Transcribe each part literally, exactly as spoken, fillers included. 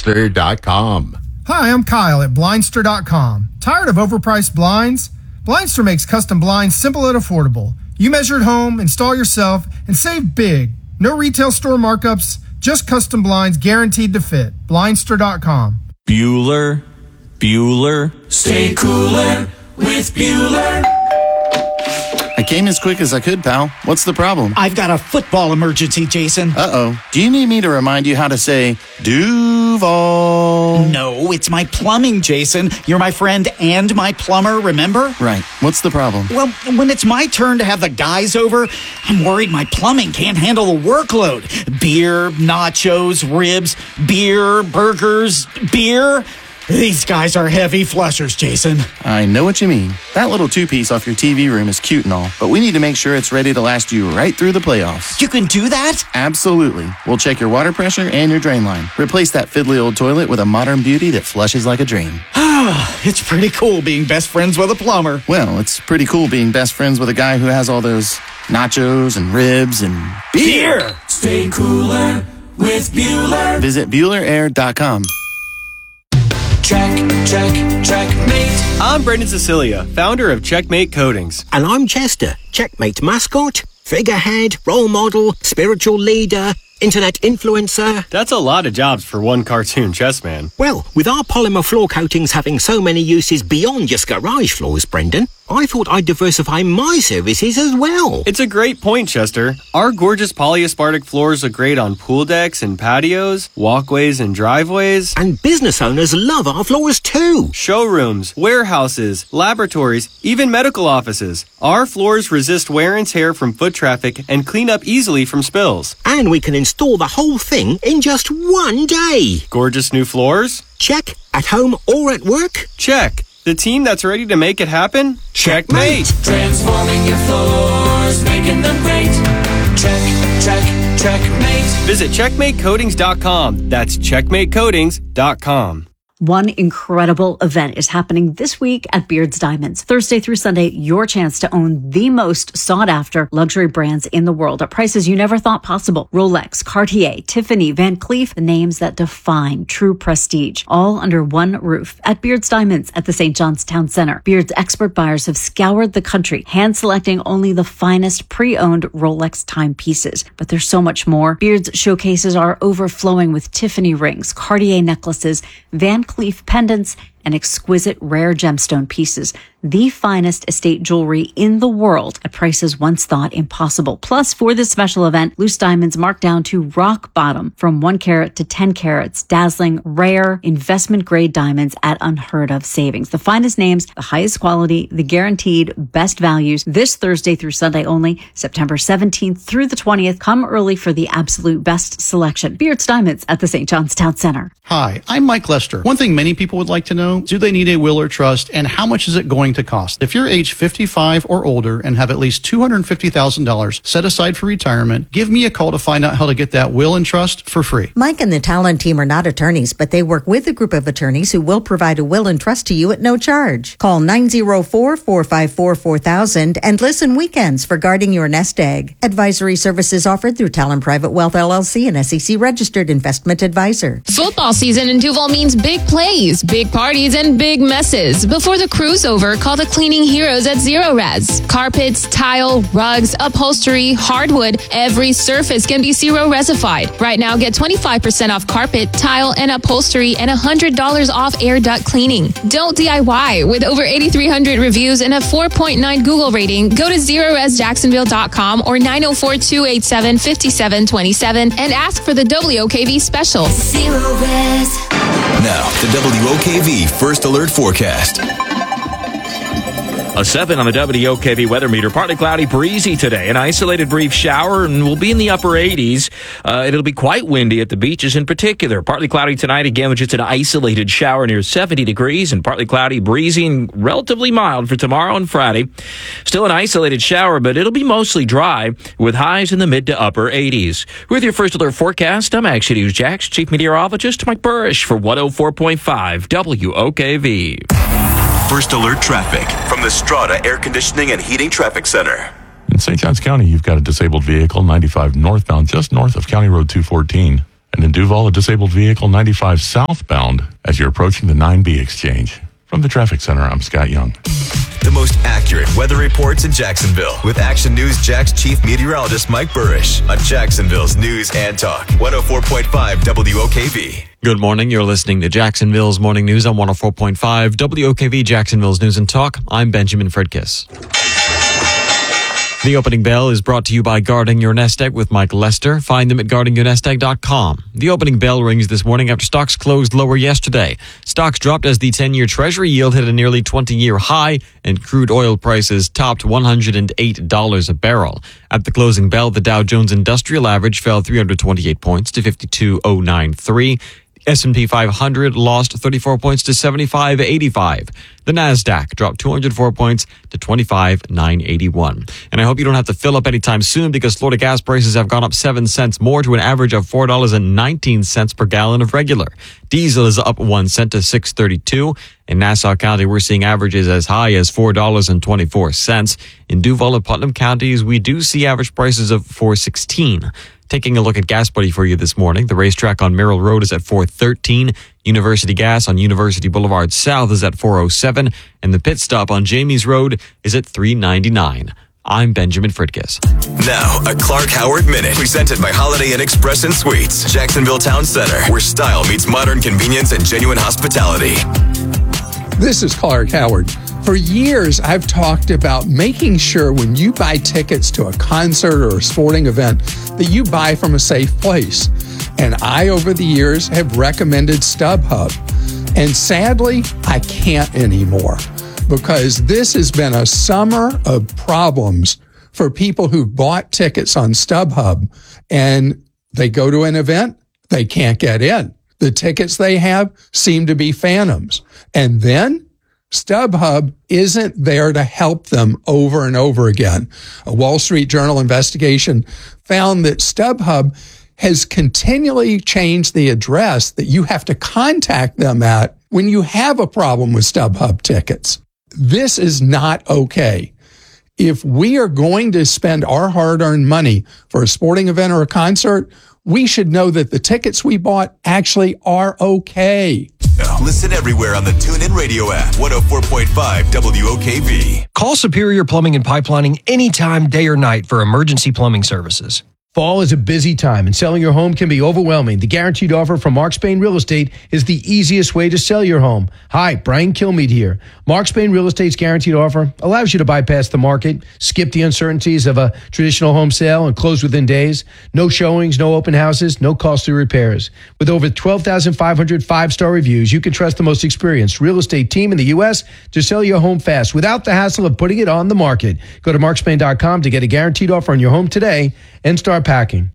Blindster dot com. Hi, I'm Kyle at Blindster dot com. Tired of overpriced blinds? Blindster makes custom blinds simple and affordable. You measure at home, install yourself, and save big. No retail store markups, just custom blinds guaranteed to fit. Blindster dot com. Bueller, Bueller. Stay cooler with Bueller. I came as quick as I could, pal. What's the problem? I've got a football emergency, Jason. Uh-oh. Do you need me to remind you how to say Duval? No, it's my plumbing, Jason. You're my friend and my plumber, remember? Right. What's the problem? Well, when it's my turn to have the guys over, I'm worried my plumbing can't handle the workload. Beer, nachos, ribs, beer, burgers, beer. These guys are heavy flushers, Jason. I know what you mean. That little two-piece off your T V room is cute and all, but we need to make sure it's ready to last you right through the playoffs. You can do that? Absolutely. We'll check your water pressure and your drain line. Replace that fiddly old toilet with a modern beauty that flushes like a dream. It's pretty cool being best friends with a plumber. Well, it's pretty cool being best friends with a guy who has all those nachos and ribs and beer. beer. Stay cooler with Bueller. Visit Bueller Air dot com. Check, check, checkmate. I'm Brendan Cecilia, founder of Checkmate Coatings. And I'm Chester, Checkmate mascot, figurehead, role model, spiritual leader, internet influencer. That's a lot of jobs for one cartoon chess man. Well, with our polymer floor coatings having so many uses beyond just garage floors, Brendan, I thought I'd diversify my services as well. It's a great point, Chester. Our gorgeous polyaspartic floors look great on pool decks and patios, walkways and driveways. And business owners love our floors too. Showrooms, warehouses, laboratories, even medical offices. Our floors resist wear and tear from foot traffic and clean up easily from spills. And we can install the whole thing in just one day. Gorgeous new floors? Check. At home or at work? Check. The team that's ready to make it happen? Checkmate! Transforming your floors, making them great. Check, check, checkmate. Visit checkmate coatings dot com. That's checkmate coatings dot com. One incredible event is happening this week at Beards Diamonds. Thursday through Sunday, your chance to own the most sought-after luxury brands in the world at prices you never thought possible. Rolex, Cartier, Tiffany, Van Cleef, the names that define true prestige, all under one roof at Beards Diamonds at the Saint John's Town Center. Beards expert buyers have scoured the country, hand-selecting only the finest pre-owned Rolex timepieces. But there's so much more. Beards showcases are overflowing with Tiffany rings, Cartier necklaces, Van Cleef pendants, and exquisite rare gemstone pieces, the finest estate jewelry in the world at prices once thought impossible. Plus, for this special event, loose diamonds marked down to rock bottom from one carat to ten carats, dazzling, rare, investment-grade diamonds at unheard of savings. The finest names, the highest quality, the guaranteed best values. This Thursday through Sunday only, September seventeenth through the twentieth. Come early for the absolute best selection. Beards Diamonds at the Saint John's Town Center. Hi, I'm Mike Lester. One thing many people would like to know, do they need a will or trust, and how much is it going to cost? If you're age fifty-five or older and have at least two hundred fifty thousand dollars set aside for retirement, give me a call to find out how to get that will and trust for free. Mike and the Talon team are not attorneys, but they work with a group of attorneys who will provide a will and trust to you at no charge. Call nine oh four, four five four, four thousand and listen weekends for guarding your nest egg. Advisory services offered through Talon Private Wealth L L C, an S E C registered investment advisor. Football season in Duval means big plays, big parties, and big messes. Before the crew's over, call the cleaning heroes at Zero Res. Carpets, tile, rugs, upholstery, hardwood, every surface can be Zero Resified. Right now, get twenty-five percent off carpet, tile, and upholstery and one hundred dollars off air duct cleaning. Don't D I Y. With over eighty-three hundred reviews and a four point nine Google rating, go to zero res jacksonville dot com or nine oh four, two eight seven, five seven two seven and ask for the W O K V special. Zero Res. Now, the W O K V First Alert Forecast. A seven on the W O K V weather meter. Partly cloudy, breezy today. An isolated brief shower, and we'll be in the upper eighties. Uh, it'll be quite windy at the beaches in particular. Partly cloudy tonight, again, with just an isolated shower near seventy degrees, and partly cloudy, breezy, and relatively mild for tomorrow and Friday. Still an isolated shower, but it'll be mostly dry, with highs in the mid to upper eighties. With your First Alert forecast, I'm Action News Jax Chief Meteorologist Mike Burrish for one oh four point five W O K V. First Alert traffic from the Strata Air Conditioning and Heating Traffic Center. In Saint Johns County, you've got a disabled vehicle, ninety-five northbound, just north of County Road two fourteen. And in Duval, a disabled vehicle ninety-five southbound as you're approaching the nine B exchange. From the Traffic Center, I'm Scott Young. The most accurate weather reports in Jacksonville with Action News Jack's chief meteorologist Mike Burrish on Jacksonville's News and Talk. one oh four point five W O K V. Good morning. You're listening to Jacksonville's Morning News on one oh four point five W O K V, Jacksonville's News and Talk. I'm Benjamin Fredkiss. The opening bell is brought to you by Guarding Your Nest Egg with Mike Lester. Find them at guarding your nest egg dot com. The opening bell rings this morning after stocks closed lower yesterday. Stocks dropped as the ten-year Treasury yield hit a nearly twenty-year high and crude oil prices topped one hundred eight dollars a barrel. At the closing bell, the Dow Jones Industrial Average fell three hundred twenty-eight points to fifty-two thousand ninety-three. S and P five hundred lost thirty-four points to seventy-five eighty-five. The NASDAQ dropped two hundred four points to twenty-five thousand nine hundred eighty-one. And I hope you don't have to fill up anytime soon because Florida gas prices have gone up seven cents more to an average of four dollars and nineteen cents per gallon of regular. Diesel is up one cent to six thirty-two. In Nassau County, we're seeing averages as high as four dollars and twenty-four cents. In Duval and Putnam counties, we do see average prices of four sixteen. Taking a look at Gas Buddy for you this morning. The racetrack on Merrill Road is at four thirteen. University Gas on University Boulevard South is at four oh seven. And the pit stop on Jamies Road is at three ninety-nine. I'm Benjamin Fridkiss. Now, a Clark Howard Minute, presented by Holiday Inn Express and Suites, Jacksonville Town Center, where style meets modern convenience and genuine hospitality. This is Clark Howard. For years, I've talked about making sure when you buy tickets to a concert or a sporting event that you buy from a safe place. And I, over the years, have recommended StubHub. And sadly, I can't anymore because this has been a summer of problems for people who bought tickets on StubHub and they go to an event, they can't get in. The tickets they have seem to be phantoms. And then StubHub isn't there to help them over and over again. A Wall Street Journal investigation found that StubHub has continually changed the address that you have to contact them at when you have a problem with StubHub tickets. This is not okay. If we are going to spend our hard-earned money for a sporting event or a concert, we should know that the tickets we bought actually are okay. Listen everywhere on the TuneIn Radio app. one oh four point five W O K V. Call Superior Plumbing and Pipelining anytime, day or night, for emergency plumbing services. Fall is a busy time, and selling your home can be overwhelming. The Guaranteed Offer from Mark Spain Real Estate is the easiest way to sell your home. Hi, Brian Kilmeade here. Mark Spain Real Estate's Guaranteed Offer allows you to bypass the market, skip the uncertainties of a traditional home sale, and close within days. No showings, no open houses, no costly repairs. With over twelve thousand five hundred five-star reviews, you can trust the most experienced real estate team in the U S to sell your home fast without the hassle of putting it on the market. Go to mark spain dot com to get a guaranteed offer on your home today and start packing.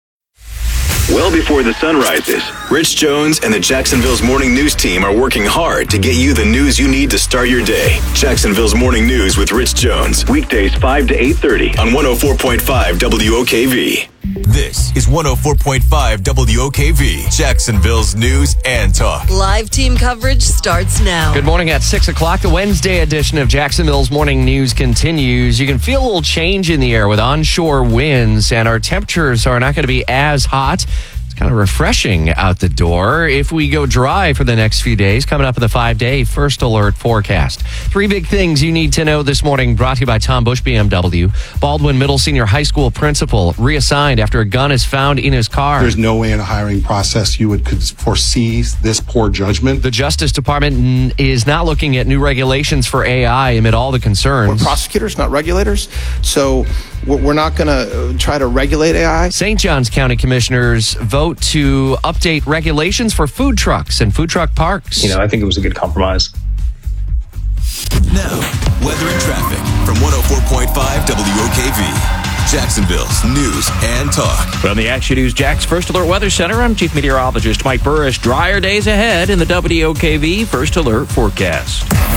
Well before the sun rises, Rich Jones and the Jacksonville's Morning News team are working hard to get you the news you need to start your day. Jacksonville's Morning News with Rich Jones, weekdays five to eight thirty on one oh four point five W O K V. This is one oh four point five W O K V, Jacksonville's News and Talk. Live team coverage starts now. Good morning at six o'clock. The Wednesday edition of Jacksonville's Morning News continues. You can feel a little change in the air with onshore winds, and our temperatures are not going to be as hot. Kind of refreshing out the door if we go dry for the next few days. Coming up in the five-day First Alert forecast. Three big things you need to know this morning, brought to you by Tom Bush B M W. Baldwin Middle Senior High School principal reassigned after a gun is found in his car. There's no way in a hiring process you would could foresee this poor judgment. The Justice Department is not looking at new regulations for A I amid all the concerns. We're prosecutors, not regulators, so we're not going to try to regulate A I. Saint Johns County commissioners vote to update regulations for food trucks and food truck parks. You know, I think it was a good compromise. Now, weather and traffic from one oh four point five W O K V, Jacksonville's News and Talk. From the Action News Jack's First Alert Weather Center, I'm Chief Meteorologist Mike Burrish. Drier days ahead in the W O K V First Alert forecast.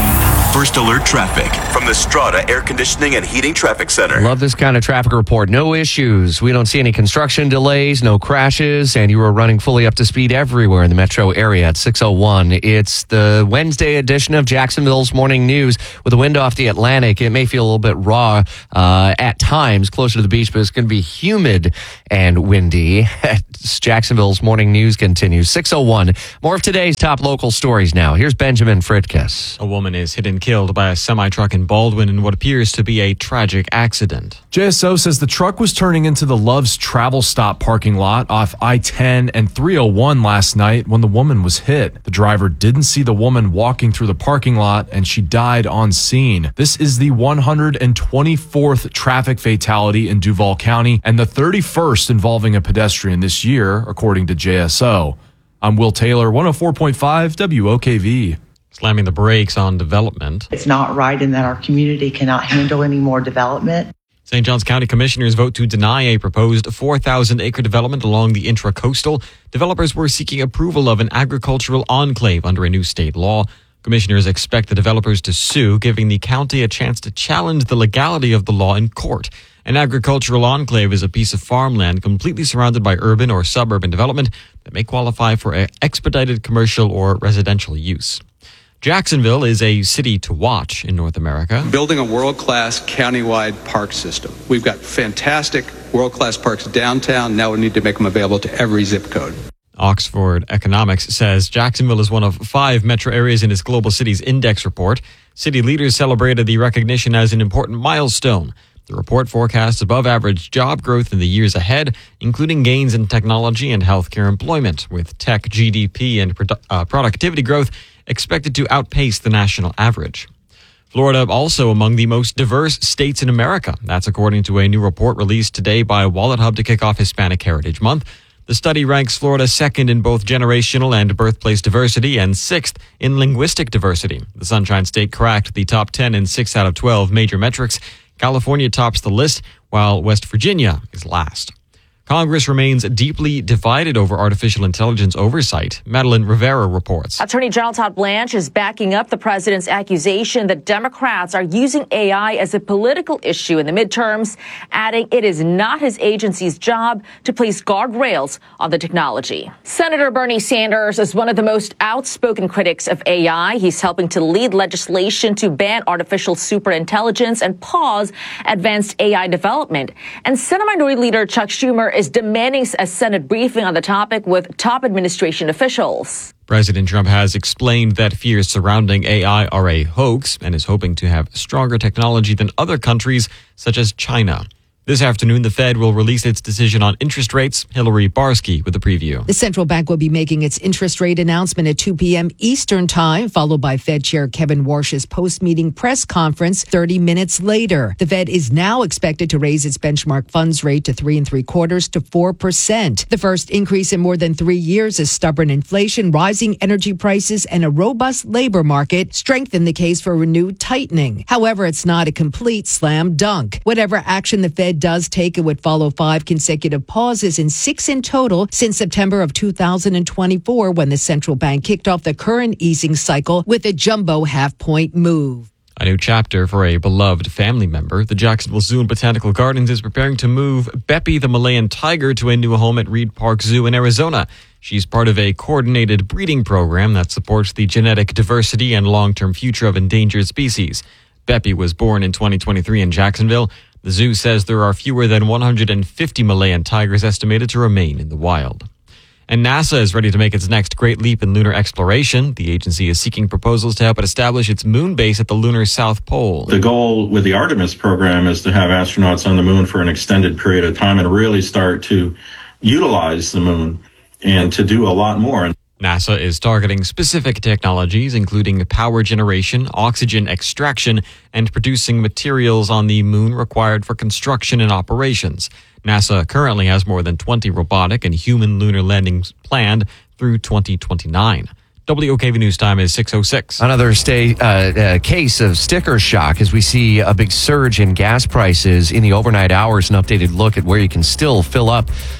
First Alert Traffic from the Strata Air Conditioning and Heating Traffic Center. Love this kind of traffic report. No issues. We don't see any construction delays, no crashes, and you are running fully up to speed everywhere in the metro area at six oh one. It's the Wednesday edition of Jacksonville's Morning News. With the wind off the Atlantic, it may feel a little bit raw uh, at times closer to the beach, but it's going to be humid and windy. Jacksonville's Morning News continues. six oh one. More of today's top local stories now. Here's Benjamin Fritkiss. A woman is hit and killed by a semi-truck in Baldwin in what appears to be a tragic accident. J S O says the truck was turning into the Love's Travel Stop parking lot off I ten and three oh one last night when the woman was hit. The driver didn't see the woman walking through the parking lot and she died on scene. This is the one hundred twenty-fourth traffic fatality in Duval County and the thirty-first involving a pedestrian this year, according to J S O. I'm Will Taylor, one oh four point five W O K V. Slamming the brakes on development. It's not right in that our community cannot handle any more development. Saint Johns County commissioners vote to deny a proposed four thousand acre development along the intracoastal. Developers were seeking approval of an agricultural enclave under a new state law. Commissioners expect the developers to sue, giving the county a chance to challenge the legality of the law in court. An agricultural enclave is a piece of farmland completely surrounded by urban or suburban development that may qualify for expedited commercial or residential use. Jacksonville is a city to watch in North America. Building a world-class countywide park system. We've got fantastic world-class parks downtown. Now we need to make them available to every zip code. Oxford Economics says Jacksonville is one of five metro areas in its Global Cities Index report. City leaders celebrated the recognition as an important milestone. The report forecasts above-average job growth in the years ahead, including gains in technology and healthcare employment, with tech G D P and produ- uh, productivity growth expected to outpace the national average. Florida also among the most diverse states in America. That's according to a new report released today by Wallet Hub to kick off Hispanic Heritage Month. The study ranks Florida second in both generational and birthplace diversity and sixth in linguistic diversity. The Sunshine State cracked the top ten in six out of twelve major metrics. California tops the list, while West Virginia is last. Congress remains deeply divided over artificial intelligence oversight. Madeline Rivera reports. Attorney General Todd Blanche is backing up the president's accusation that Democrats are using A I as a political issue in the midterms, adding it is not his agency's job to place guardrails on the technology. Senator Bernie Sanders is one of the most outspoken critics of A I. He's helping to lead legislation to ban artificial superintelligence and pause advanced A I development. And Senate Minority Leader Chuck Schumer is demanding a Senate briefing on the topic with top administration officials. President Trump has explained that fears surrounding A I are a hoax and is hoping to have stronger technology than other countries, such as China. This afternoon, the Fed will release its decision on interest rates. Hillary Barsky with a preview. The central bank will be making its interest rate announcement at two p.m. Eastern Time, followed by Fed Chair Kevin Warsh's post-meeting press conference thirty minutes later. The Fed is now expected to raise its benchmark funds rate to three and three quarters to four percent. The first increase in more than three years as stubborn inflation, rising energy prices, and a robust labor market strengthen the case for renewed tightening. However, it's not a complete slam dunk. Whatever action the Fed does take, it would follow five consecutive pauses and six in total since September of two thousand twenty-four, when the central bank kicked off the current easing cycle with a jumbo half-point move. A new chapter for a beloved family member. The Jacksonville Zoo and Botanical Gardens is preparing to move Beppy the Malayan tiger to a new home at Reed Park Zoo in Arizona. She's part of a coordinated breeding program that supports the genetic diversity and long-term future of endangered species. Beppy was born in twenty twenty-three in Jacksonville. The zoo says there are fewer than one hundred fifty Malayan tigers estimated to remain in the wild. And NASA is ready to make its next great leap in lunar exploration. The agency is seeking proposals to help it establish its moon base at the lunar South Pole. The goal with the Artemis program is to have astronauts on the moon for an extended period of time and really start to utilize the moon and to do a lot more. NASA is targeting specific technologies, including power generation, oxygen extraction, and producing materials on the moon required for construction and operations. NASA currently has more than twenty robotic and human lunar landings planned through twenty twenty-nine. W O K V News time is six oh six. Another stay, uh, uh, case of sticker shock as we see a big surge in gas prices in the overnight hours. An updated look at where you can still fill up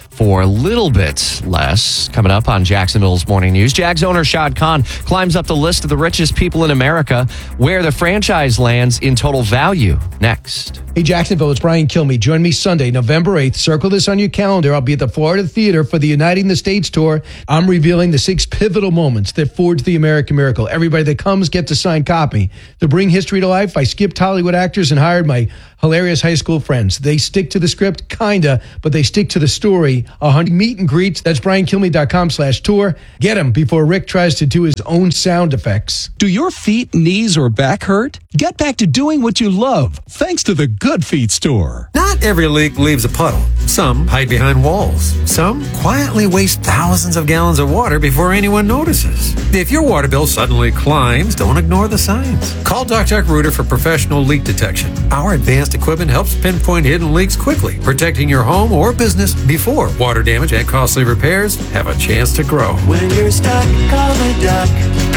for a little bit less. Coming up on Jacksonville's Morning News, Jags owner Shad Khan climbs up the list of the richest people in America, where the franchise lands in total value. Next. Hey, Jacksonville, it's Brian Kilmeade. Join me Sunday, November eighth. Circle this on your calendar. I'll be at the Florida Theater for the Uniting the States tour. I'm revealing the six pivotal moments that forged the American miracle. Everybody that comes gets a signed copy. To bring history to life, I skipped Hollywood actors and hired my hilarious high school friends. They stick to the script, kinda, but they stick to the story. A hundred meet and greets. That's briankilmeade.com slash tour. Get them before Rick tries to do his own sound effects. Do your feet, knees, or back hurt? Get back to doing what you love, thanks to the Good Feet store. Not every leak leaves a puddle. Some hide behind walls. Some quietly waste thousands of gallons of water before anyone notices. If your water bill suddenly climbs, don't ignore the signs. Call Doc Rooter for professional leak detection. Our advanced equipment helps pinpoint hidden leaks quickly, protecting your home or business before water damage and costly repairs have a chance to grow. When you're stuck, call the Duck.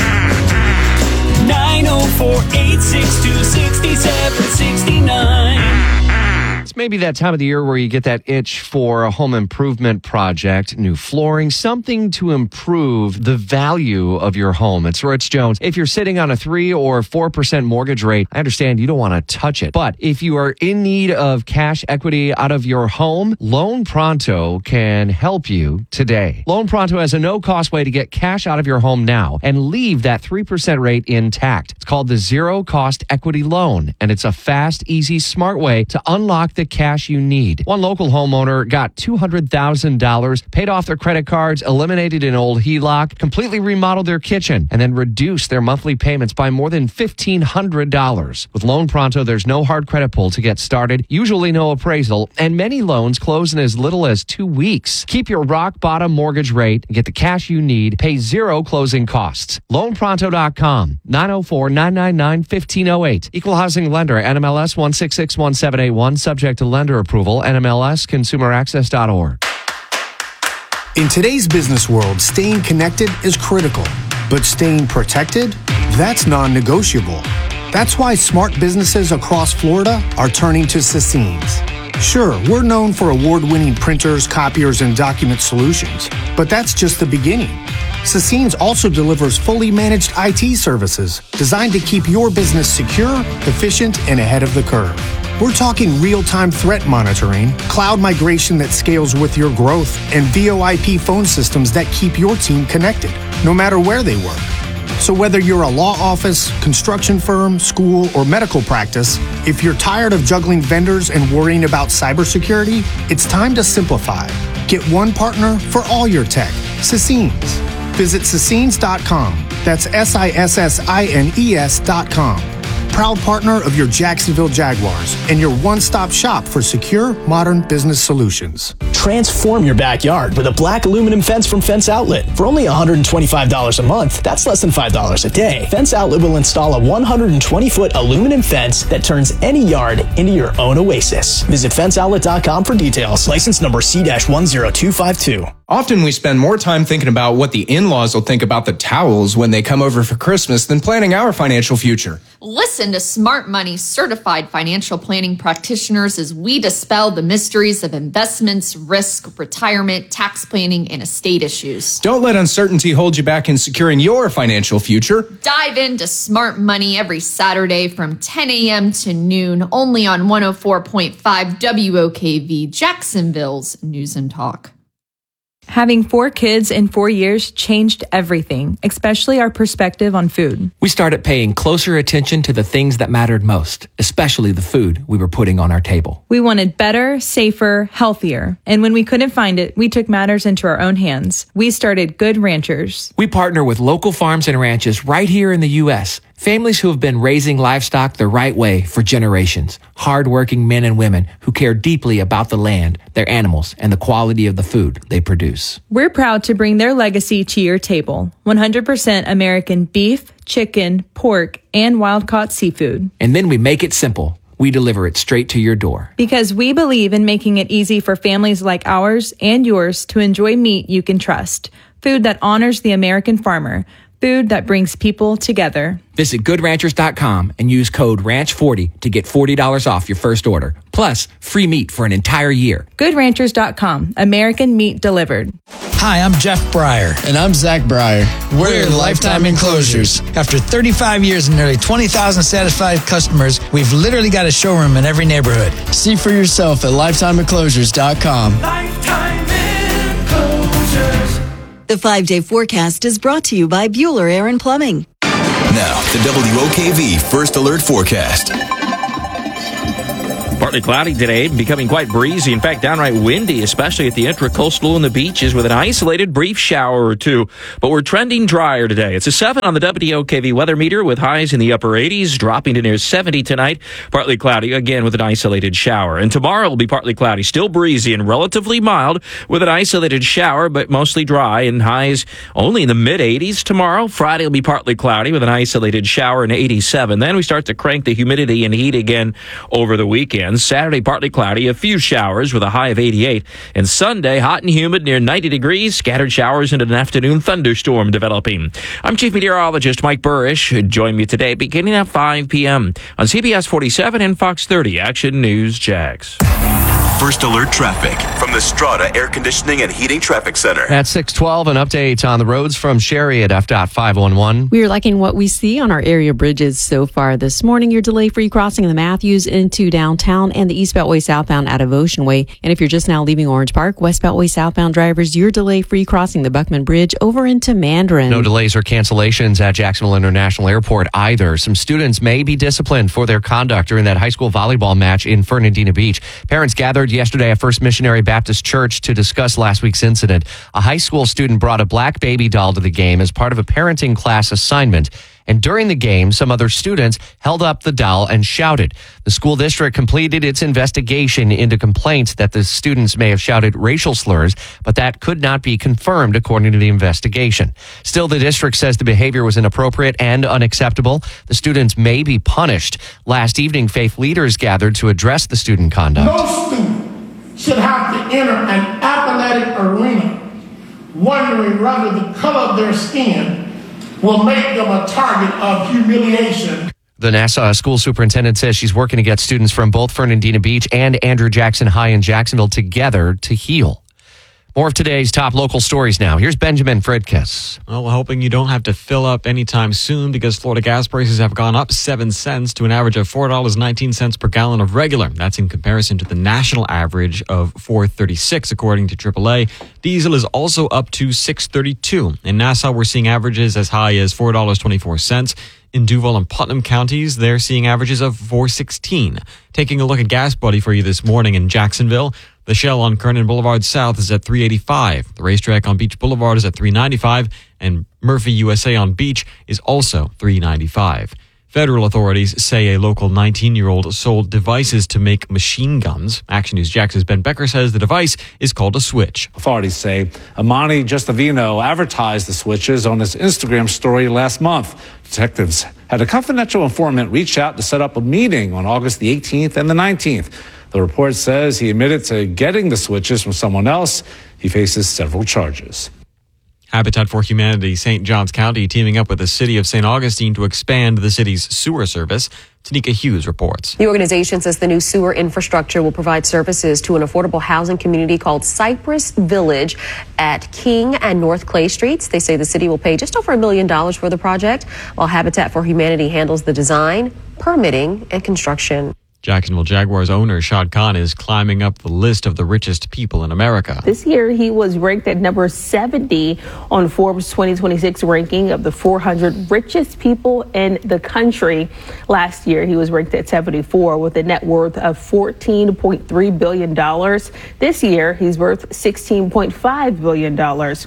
nine oh four, eight six two, six seven six nine. It's maybe that time of the year where you get that itch for a home improvement project, new flooring, something to improve the value of your home. It's Rich Jones. If you're sitting on a three or four percent mortgage rate, I understand you don't want to touch it. But if you are in need of cash equity out of your home, Loan Pronto can help you today. Loan Pronto has a no-cost way to get cash out of your home now and leave that three percent rate intact. It's called the Zero Cost Equity Loan, and it's a fast, easy, smart way to unlock the cash you need. One local homeowner got two hundred thousand dollars, paid off their credit cards, eliminated an old H E L O C, completely remodeled their kitchen, and then reduced their monthly payments by more than fifteen hundred dollars. With Loan Pronto, there's no hard credit pull to get started, usually no appraisal, and many loans close in as little as two weeks. Keep your rock bottom mortgage rate and get the cash you need. Pay zero closing costs. loan pronto dot com, nine oh four, nine nine nine, one five oh eight. Equal housing lender, N M L S one six six one seven eight one, subject to lender approval, N M L S consumer access dot org. In today's business world, staying connected is critical, but staying protected, that's non-negotiable. That's why smart businesses across Florida are turning to Sassines. Sure, we're known for award-winning printers, copiers, and document solutions, but that's just the beginning. Sassines also delivers fully managed I T services designed to keep your business secure, efficient, and ahead of the curve. We're talking real-time threat monitoring, cloud migration that scales with your growth, and V O I P phone systems that keep your team connected, no matter where they work. So whether you're a law office, construction firm, school, or medical practice, if you're tired of juggling vendors and worrying about cybersecurity, it's time to simplify. Get one partner for all your tech, Sassines. Visit Sassines dot com. That's S I S S I N E S dot com. Proud partner of your Jacksonville Jaguars and your one-stop shop for secure, modern business solutions. Transform your backyard with a black aluminum fence from Fence Outlet. For only one hundred twenty-five dollars a month, that's less than five dollars a day. Fence Outlet will install a one hundred twenty foot aluminum fence that turns any yard into your own oasis. Visit fence outlet dot com for details. License number C one zero two five two. Often we spend more time thinking about what the in-laws will think about the towels when they come over for Christmas than planning our financial future. Listen to Smart Money certified financial planning practitioners as we dispel the mysteries of investments, risk, retirement, tax planning, and estate issues. Don't let uncertainty hold you back in securing your financial future. Dive into Smart Money every Saturday from ten a.m. to noon, only on one oh four point five W O K V, Jacksonville's News and Talk. Having four kids in four years changed everything, especially our perspective on food. We started paying closer attention to the things that mattered most, especially the food we were putting on our table. We wanted better, safer, healthier. And when we couldn't find it, we took matters into our own hands. We started Good Ranchers. We partner with local farms and ranches right here in the U S, families who have been raising livestock the right way for generations. Hardworking men and women who care deeply about the land, their animals, and the quality of the food they produce. We're proud to bring their legacy to your table. one hundred percent American beef, chicken, pork, and wild-caught seafood. And then we make it simple. We deliver it straight to your door. Because we believe in making it easy for families like ours and yours to enjoy meat you can trust. Food that honors the American farmer. food that brings people together. Visit good ranchers dot com and use code ranch forty to get forty dollars off your first order. Plus, free meat for an entire year. good ranchers dot com, American meat delivered. Hi, I'm Jeff Breyer. And I'm Zach Breyer. We're, We're Lifetime Enclosures. After thirty-five years and nearly twenty thousand satisfied customers, we've literally got a showroom in every neighborhood. See for yourself at lifetime enclosures dot com. Lifetime Enclosures. The five-day forecast is brought to you by Bueller Air and Plumbing. Now, the W O K V First Alert Forecast. Partly cloudy today, becoming quite breezy. In fact, downright windy, especially at the intracoastal and the beaches, with an isolated brief shower or two. But we're trending drier today. It's a seven on the W O K V weather meter, with highs in the upper eighties, dropping to near seventy tonight. Partly cloudy, again with an isolated shower. And tomorrow will be partly cloudy, still breezy and relatively mild, with an isolated shower, but mostly dry, and highs only in the mid-eighties tomorrow. Friday will be partly cloudy with an isolated shower in eighty-seven. Then we start to crank the humidity and heat again over the weekend. Saturday, partly cloudy, a few showers with a high of eighty-eight. And Sunday, hot and humid near ninety degrees, scattered showers and an afternoon thunderstorm developing. I'm Chief Meteorologist Mike Burrish. Join me today beginning at five p.m. on C B S forty-seven and Fox thirty Action News Jax. First Alert Traffic from the Strata Air Conditioning and Heating Traffic Center. At six twelve, an update on the roads from Sherry at F DOT five one one. We are liking what we see on our area bridges so far this morning. Your delay-free crossing of the Matthews into downtown and the East Beltway southbound out of Ocean Way. And if you're just now leaving Orange Park, West Beltway southbound drivers, your delay-free crossing the Buckman Bridge over into Mandarin. No delays or cancellations at Jacksonville International Airport either. Some students may be disciplined for their conduct during that high school volleyball match in Fernandina Beach. Parents gathered yesterday at First Missionary Baptist Church to discuss last week's incident. A high school student brought a black baby doll to the game as part of a parenting class assignment. And during the game, some other students held up the doll and shouted. The school district completed its investigation into complaints that the students may have shouted racial slurs, but that could not be confirmed according to the investigation. Still, the district says the behavior was inappropriate and unacceptable. The students may be punished. Last evening, faith leaders gathered to address the student conduct. No student should have to enter an athletic arena wondering whether the color of their skin will make them a target of humiliation. The Nassau school superintendent says she's working to get students from both Fernandina Beach and Andrew Jackson High in Jacksonville together to heal. More of today's top local stories now. Here's Benjamin Fridkiss. Well, we're hoping you don't have to fill up anytime soon because Florida gas prices have gone up seven cents to an average of four dollars and nineteen cents per gallon of regular. That's in comparison to the national average of four dollars and thirty-six cents, according to triple A. Diesel is also up to six dollars and thirty-two cents. In Nassau, we're seeing averages as high as four dollars and twenty-four cents. In Duval and Putnam counties, they're seeing averages of four dollars and sixteen cents. Taking a look at Gas Buddy for you this morning in Jacksonville, the Shell on Kernan Boulevard South is at three dollars and eighty-five cents. The Racetrack on Beach Boulevard is at three dollars and ninety-five cents. And Murphy U S A on Beach is also three dollars and ninety-five cents. Federal authorities say a local nineteen-year-old sold devices to make machine guns. Action News Jax's Ben Becker says the device is called a switch. Authorities say Amani Justavino advertised the switches on his Instagram story last month. Detectives had a confidential informant reach out to set up a meeting on August the eighteenth and the nineteenth. The report says he admitted to getting the switches from someone else. He faces several charges. Habitat for Humanity Saint Johns County teaming up with the city of Saint Augustine to expand the city's sewer service. Tanika Hughes reports. The organization says the new sewer infrastructure will provide services to an affordable housing community called Cypress Village at King and North Clay Streets. They say the city will pay just over a million dollars for the project, while Habitat for Humanity handles the design, permitting, and construction. Jacksonville Jaguars owner Shad Khan is climbing up the list of the richest people in America. This year, he was ranked at number seventy on Forbes twenty twenty-six ranking of the four hundred richest people in the country. Last year, he was ranked at seventy-four with a net worth of fourteen point three billion dollars. This year, he's worth sixteen point five billion dollars.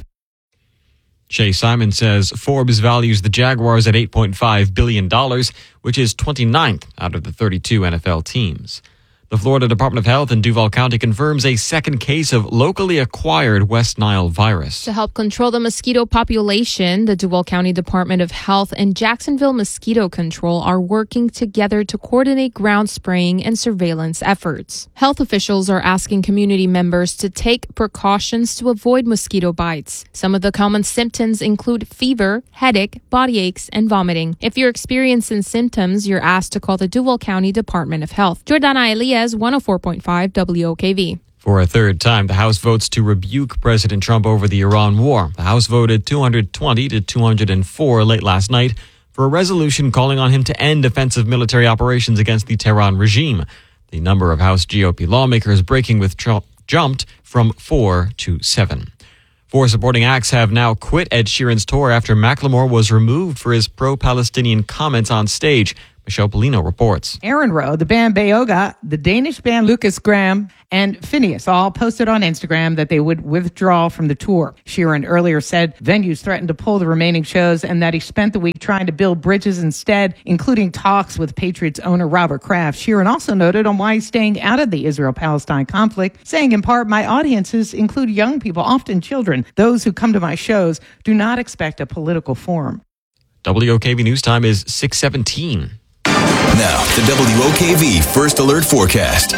Shay Simon says Forbes values the Jaguars at eight point five billion dollars, which is twenty-ninth out of the thirty-two N F L teams. The Florida Department of Health in Duval County confirms a second case of locally acquired West Nile virus. To help control the mosquito population, the Duval County Department of Health and Jacksonville Mosquito Control are working together to coordinate ground spraying and surveillance efforts. Health officials are asking community members to take precautions to avoid mosquito bites. Some of the common symptoms include fever, headache, body aches, and vomiting. If you're experiencing symptoms, you're asked to call the Duval County Department of Health. Jordana Elias, one oh four point five W O K V. For a third time, the House votes to rebuke President Trump over the Iran war. The House voted two hundred twenty to two hundred four late last night for a resolution calling on him to end offensive military operations against the Tehran regime. The number of House G O P lawmakers breaking with Trump jumped from four to seven. Four supporting acts have now quit Ed Sheeran's tour after Macklemore was removed for his pro-Palestinian comments on stage. Michelle Polino reports. Aaron Rowe, the band Beoga, the Danish band Lucas Graham, and Phineas all posted on Instagram that they would withdraw from the tour. Sheeran earlier said venues threatened to pull the remaining shows and that he spent the week trying to build bridges instead, including talks with Patriots owner Robert Kraft. Sheeran also noted on why he's staying out of the Israel-Palestine conflict, saying in part, "My audiences include young people, often children. Those who come to my shows do not expect a political forum." W O K V News Time is six seventeen. Now, the W O K V First Alert Forecast.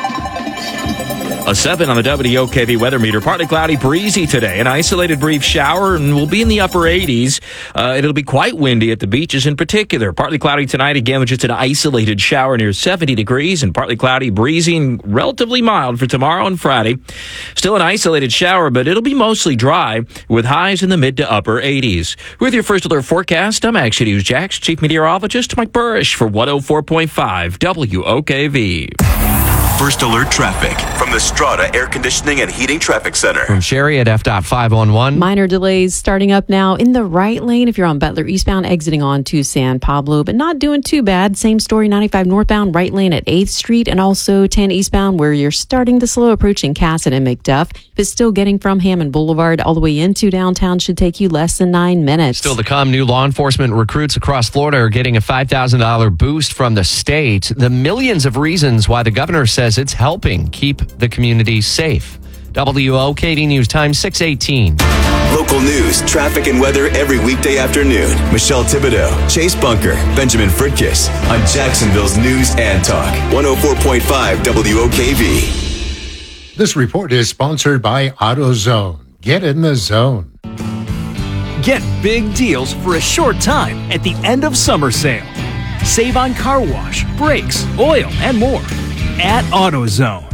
A seven on the W O K V weather meter. Partly cloudy, breezy today. An isolated brief shower, and we'll be in the upper eighties. Uh, it'll be quite windy at the beaches in particular. Partly cloudy tonight, again, with just an isolated shower near seventy degrees. And partly cloudy, breezy, and relatively mild for tomorrow and Friday. Still an isolated shower, but it'll be mostly dry with highs in the mid to upper eighties. With your First Alert forecast, I'm Action News Jax Chief Meteorologist Mike Burrish for one oh four point five W O K V. First Alert traffic from the Strata Air Conditioning and Heating Traffic Center. From Sherry at F dot five one one. Minor delays starting up now in the right lane if you're on Butler eastbound, exiting on to San Pablo, but not doing too bad. Same story, ninety-five northbound, right lane at eighth Street, and also ten eastbound where you're starting to slow approaching Cassett and McDuff. If it's still getting from Hammond Boulevard all the way into downtown, should take you less than nine minutes. Still to come, new law enforcement recruits across Florida are getting a five thousand dollars boost from the state. The millions of reasons why the governor says it's helping keep the community safe. W O K V News Time, six eighteen. Local news, traffic, and weather every weekday afternoon. Michelle Thibodeau, Chase Bunker, Benjamin Fritkiss on Jacksonville's News and Talk. one oh four point five W O K V. This report is sponsored by AutoZone. Get in the zone. Get big deals for a short time at the end of summer sale. Save on car wash, brakes, oil, and more at AutoZone.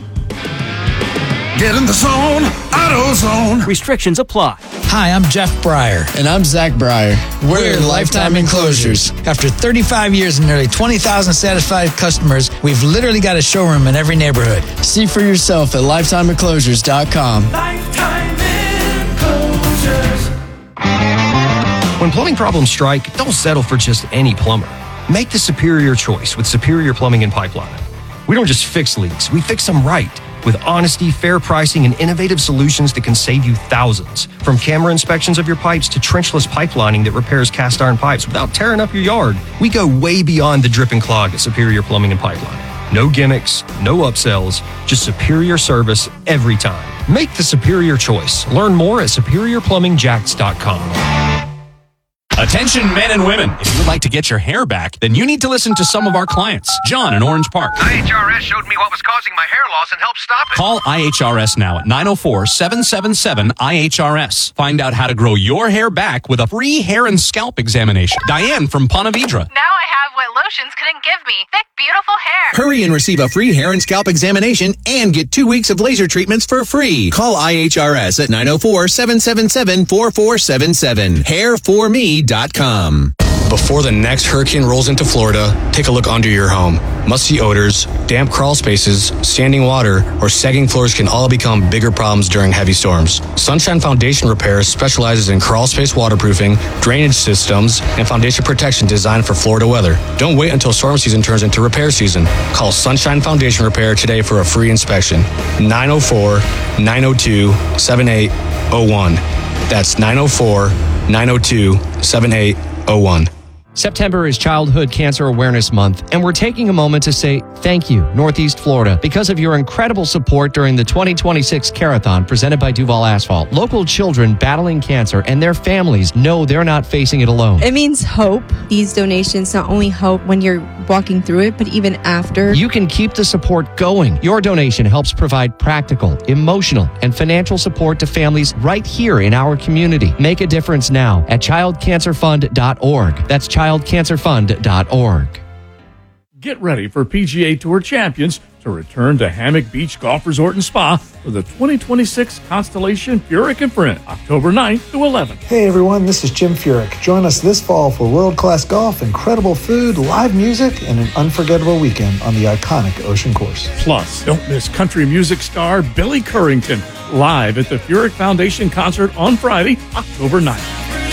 Get in the zone, AutoZone. Restrictions apply. Hi, I'm Jeff Breyer. And I'm Zach Breyer. We're, We're Lifetime Enclosures. After thirty-five years and nearly twenty thousand satisfied customers, we've literally got a showroom in every neighborhood. See for yourself at lifetime enclosures dot com. Lifetime Enclosures. When plumbing problems strike, don't settle for just any plumber. Make the superior choice with Superior Plumbing and Pipelining. We don't just fix leaks, we fix them right. With honesty, fair pricing, and innovative solutions that can save you thousands. From camera inspections of your pipes to trenchless pipelining that repairs cast iron pipes without tearing up your yard. We go way beyond the drip and clog at Superior Plumbing and Pipelining. No gimmicks, no upsells, just superior service every time. Make the superior choice. Learn more at superior plumbing jacks dot com. Attention men and women. If you would like to get your hair back, then you need to listen to some of our clients. John in Orange Park. I H R S showed me what was causing my hair loss and helped stop it. Call I H R S now at nine oh four, seven seven seven, I H R S. Find out how to grow your hair back with a free hair and scalp examination. Diane from Ponte Vedra. Now I have what lotions couldn't give me. Thick, beautiful hair. Hurry and receive a free hair and scalp examination and get two weeks of laser treatments for free. Call I H R S at nine oh four, seven seven seven, four four seven seven. hair for me dot com. Before the next hurricane rolls into Florida, take a look under your home. Musty odors, damp crawl spaces, standing water, or sagging floors can all become bigger problems during heavy storms. Sunshine Foundation Repair specializes in crawl space waterproofing, drainage systems, and foundation protection designed for Florida weather. Don't wait until storm season turns into repair season. Call Sunshine Foundation Repair today for a free inspection. nine oh four, nine oh two, seven eight oh one. That's nine oh four, nine oh two, seven eight oh one. September is Childhood Cancer Awareness Month, and we're taking a moment to say thank you, Northeast Florida, because of your incredible support during the twenty twenty-six Carathon presented by Duval Asphalt. Local children battling cancer and their families know they're not facing it alone. It means hope. These donations not only help when you're walking through it, but even after. You can keep the support going. Your donation helps provide practical, emotional, and financial support to families right here in our community. Make a difference now at child cancer fund dot org. That's child cancer fund dot org. Get ready for P G A Tour champions to return to Hammock Beach Golf Resort and Spa for the twenty twenty-six Constellation Furyk and Friend, October ninth to eleventh. Hey everyone, this is Jim Furyk. Join us this fall for world-class golf, incredible food, live music, and an unforgettable weekend on the iconic Ocean Course. Plus, don't miss country music star Billy Currington live at the Furyk Foundation concert on Friday, October ninth.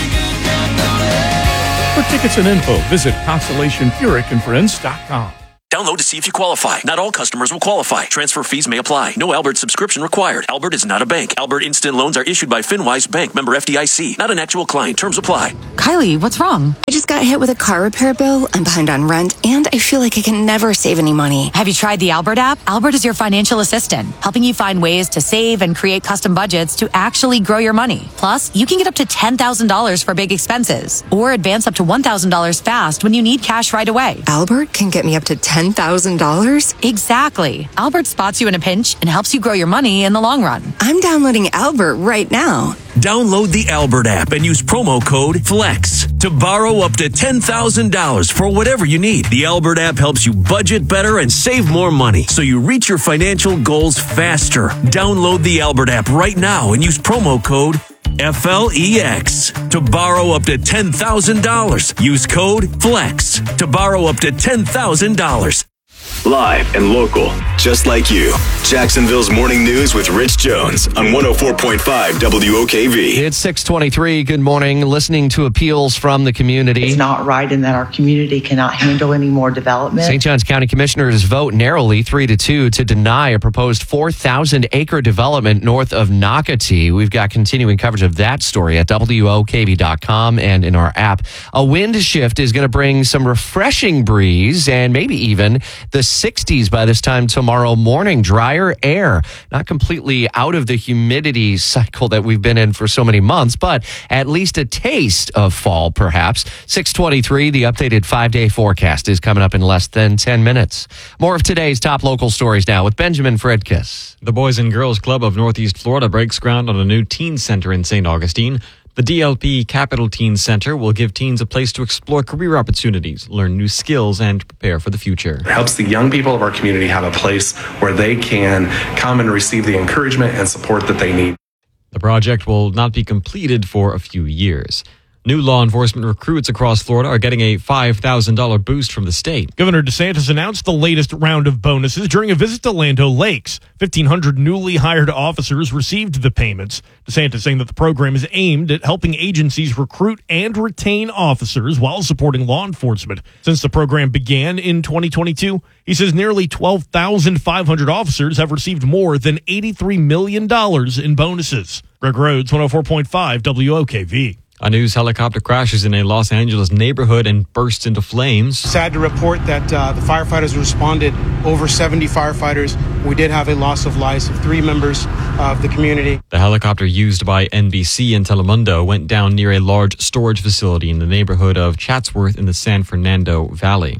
For tickets and info, visit Constellation Furyk and Friends dot com. Download to see if you qualify. Not all customers will qualify. Transfer fees may apply. No Albert subscription required. Albert is not a bank. Albert Instant Loans are issued by FinWise Bank, member F D I C. Not an actual client. Terms apply. Kylie, what's wrong? I just got hit with a car repair bill. I'm behind on rent, and I feel like I can never save any money. Have you tried the Albert app? Albert is your financial assistant, helping you find ways to save and create custom budgets to actually grow your money. Plus, you can get up to ten thousand dollars for big expenses, or advance up to one thousand dollars fast when you need cash right away. Albert can get me up to ten thousand dollars? Exactly. Albert spots you in a pinch and helps you grow your money in the long run. I'm downloading Albert right now. Download the Albert app and use promo code FLEX to borrow up to ten thousand dollars for whatever you need. The Albert app helps you budget better and save more money so you reach your financial goals faster. Download the Albert app right now and use promo code F L E X to borrow up to ten thousand dollars. Use code FLEX to borrow up to ten thousand dollars. Live and local, just like you. Jacksonville's Morning News with Rich Jones on one oh four point five W O K V. It's six twenty-three. Good morning. Listening to appeals from the community. It's not right in that our community cannot handle any more development. Saint Johns County Commissioners vote narrowly three to two to deny a proposed four thousand acre development north of Nocatee. We've got continuing coverage of that story at W O K V dot com and in our app. A wind shift is going to bring some refreshing breeze and maybe even the sixties by this time tomorrow morning. Drier air, not completely out of the humidity cycle that we've been in for so many months, but at least a taste of fall, perhaps. six twenty-three, the updated five-day forecast is coming up in less than ten minutes. More of today's top local stories now with Benjamin Fredkiss. The Boys and Girls Club of Northeast Florida breaks ground on a new teen center in Saint Augustine. The D L P Capital Teen Center will give teens a place to explore career opportunities, learn new skills, and prepare for the future. It helps the young people of our community have a place where they can come and receive the encouragement and support that they need. The project will not be completed for a few years. New law enforcement recruits across Florida are getting a five thousand dollars boost from the state. Governor DeSantis announced the latest round of bonuses during a visit to Lando Lakes. fifteen hundred newly hired officers received the payments. DeSantis saying that the program is aimed at helping agencies recruit and retain officers while supporting law enforcement. Since the program began in twenty twenty-two, he says nearly twelve thousand five hundred officers have received more than eighty-three million dollars in bonuses. Greg Rhodes, one oh four point five W O K V. A news helicopter crashes in a Los Angeles neighborhood and bursts into flames. Sad to report that uh, the firefighters responded, over seventy firefighters. We did have a loss of lives of three members of the community. The helicopter used by N B C and Telemundo went down near a large storage facility in the neighborhood of Chatsworth in the San Fernando Valley.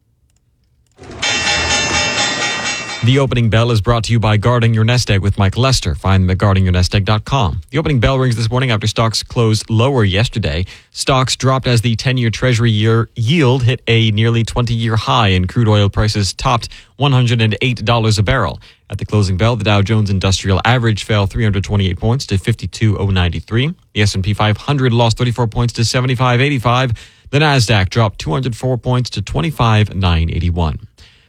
The opening bell is brought to you by Guarding Your Nest Egg with Mike Lester. Find them at guarding your nest egg dot com. The opening bell rings this morning after stocks closed lower yesterday. Stocks dropped as the ten-year Treasury year yield hit a nearly twenty-year high and crude oil prices topped one hundred eight dollars a barrel. At the closing bell, the Dow Jones Industrial Average fell three hundred twenty-eight points to fifty-two thousand ninety-three. The S and P five hundred lost thirty-four points to seventy-five eighty-five. The Nasdaq dropped two hundred four points to twenty-five thousand nine hundred eighty-one.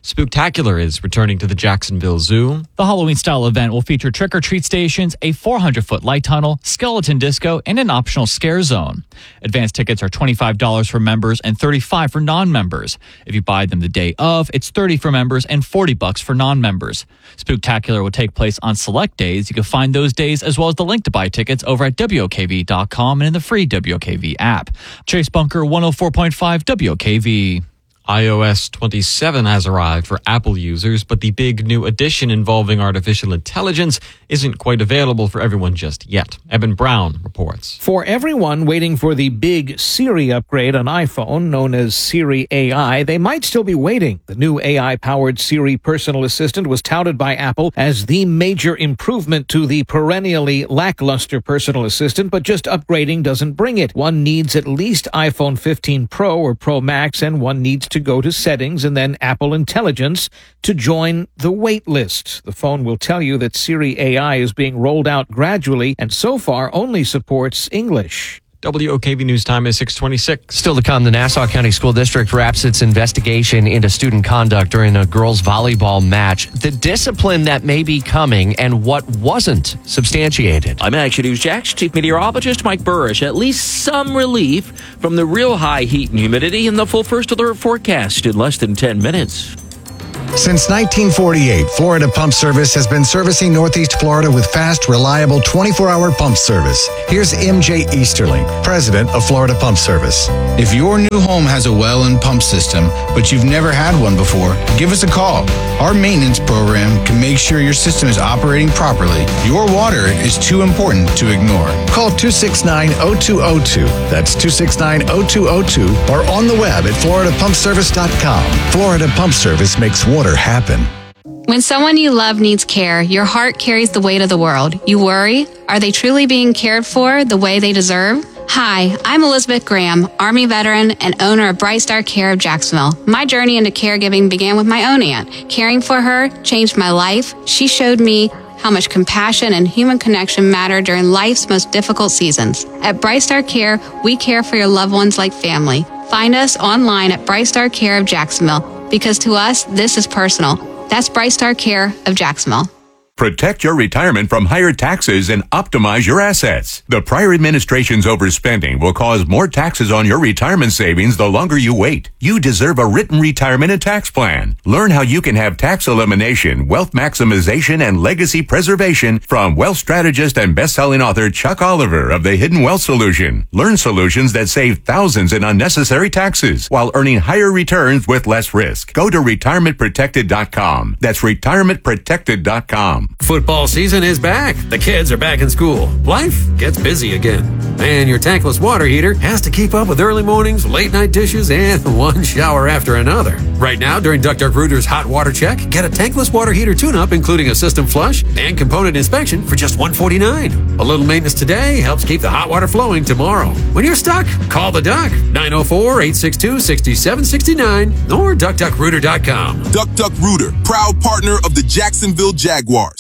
Spooktacular is returning to the Jacksonville Zoo. The Halloween-style event will feature trick-or-treat stations, a four hundred foot light tunnel, skeleton disco, and an optional scare zone. Advance tickets are twenty-five dollars for members and thirty-five dollars for non-members. If you buy them the day of, it's thirty dollars for members and forty bucks for non-members. Spooktacular will take place on select days. You can find those days as well as the link to buy tickets over at W O K V dot com and in the free W O K V app. Chase Bunker, one oh four point five W O K V. i O S twenty-seven has arrived for Apple users, but the big new addition involving artificial intelligence isn't quite available for everyone just yet. Eben Brown reports. For everyone waiting for the big Siri upgrade on iPhone, known as Siri A I, they might still be waiting. The new A I-powered Siri personal assistant was touted by Apple as the major improvement to the perennially lackluster personal assistant, but just upgrading doesn't bring it. One needs at least iPhone fifteen Pro or Pro Max, and one needs to go to Settings and then Apple Intelligence to join the wait list. The phone will tell you that Siri A I is being rolled out gradually and so far only supports English. W O K V News Time is six twenty-six. Still to come, the Nassau County School District wraps its investigation into student conduct during a girls' volleyball match. The discipline that may be coming and what wasn't substantiated. I'm Action News Jax Chief Meteorologist Mike Burrish. At least some relief from the real high heat and humidity in the full first alert forecast in less than ten minutes. Since nineteen forty-eight, Florida Pump Service has been servicing Northeast Florida with fast, reliable twenty-four hour pump service. Here's M J Easterling, president of Florida Pump Service. If your new home has a well and pump system, but you've never had one before, give us a call. Our maintenance program can make sure your system is operating properly. Your water is too important to ignore. Call two six nine, oh two oh two. That's two six nine, oh two oh two or on the web at florida pump service dot com. Florida Pump Service makes water happen. When someone you love needs care, your heart carries the weight of the world. You worry, are they truly being cared for the way they deserve? Hi, I'm Elizabeth Graham, Army veteran and owner of Bright Star Care of Jacksonville. My journey into caregiving began with my own aunt. Caring for her changed my life. She showed me how much compassion and human connection matter during life's most difficult seasons. At Bright Star Care, we care for your loved ones like family. Find us online at Bright Star Care of Jacksonville, because to us, this is personal. That's Bright Star Care of Jacksonville. Protect your retirement from higher taxes and optimize your assets. The prior administration's overspending will cause more taxes on your retirement savings the longer you wait. You deserve a written retirement and tax plan. Learn how you can have tax elimination, wealth maximization, and legacy preservation from wealth strategist and best-selling author Chuck Oliver of The Hidden Wealth Solution. Learn solutions that save thousands in unnecessary taxes while earning higher returns with less risk. Go to retirement protected dot com. That's retirement protected dot com. Football season is back. The kids are back in school. Life gets busy again. And your tankless water heater has to keep up with early mornings, late night dishes, and one shower after another. Right now, during Duck Duck Rooter's Hot Water Check, get a tankless water heater tune-up, including a system flush and component inspection for just one hundred forty-nine dollars. A little maintenance today helps keep the hot water flowing tomorrow. When you're stuck, call the Duck, nine oh four, eight six two, six seven six nine or duck duck rooter dot com. Duck Duck Rooter, proud partner of the Jacksonville Jaguars.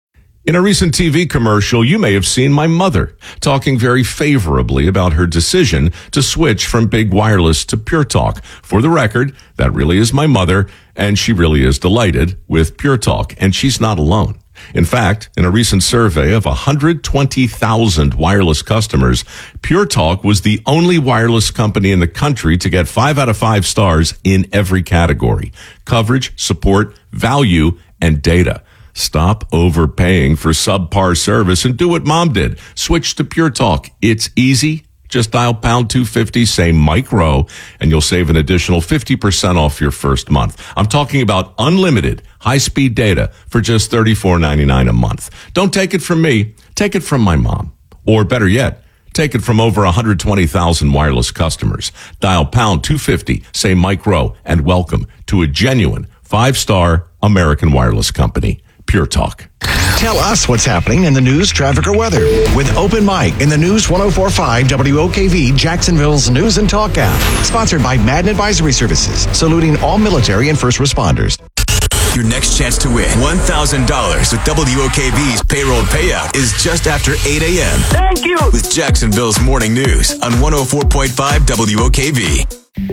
In a recent T V commercial, you may have seen my mother talking very favorably about her decision to switch from Big Wireless to Pure Talk. For the record, that really is my mother, and she really is delighted with Pure Talk, and she's not alone. In fact, in a recent survey of one hundred twenty thousand wireless customers, Pure Talk was the only wireless company in the country to get five out of five stars in every category: coverage, support, value, and data. Stop overpaying for subpar service and do what Mom did. Switch to Pure Talk. It's easy. Just dial pound two fifty, say Mike Rowe, and you'll save an additional fifty percent off your first month. I'm talking about unlimited high-speed data for just thirty-four ninety-nine a month. Don't take it from me. Take it from my mom. Or better yet, take it from over one hundred twenty thousand wireless customers. Dial pound two fifty, say Mike Rowe, and welcome to a genuine five-star American wireless company. Pure Talk. Tell us what's happening in the news, traffic, or weather with Open Mic in the News one oh four point five W O K V, Jacksonville's News and Talk app. Sponsored by Madden Advisory Services, saluting all military and first responders. Your next chance to win one thousand dollars with W O K V's payroll payout is just after eight a.m. Thank you. With Jacksonville's Morning News on one oh four point five W O K V.